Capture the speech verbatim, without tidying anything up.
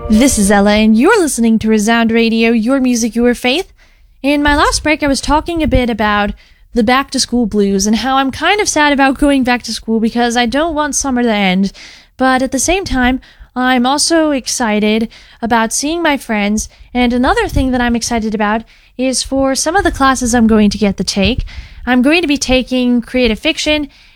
This is Ella, and you're listening to Resound Radio, your music, your faith. In my last break, I was talking a bit about the back-to-school blues and how I'm kind of sad about going back to school because I don't want summer to end. But at the same time, I'm also excited about seeing my friends, and another thing that I'm excited about is for some of the classes I'm going to get to take. I'm going to be taking creative fiction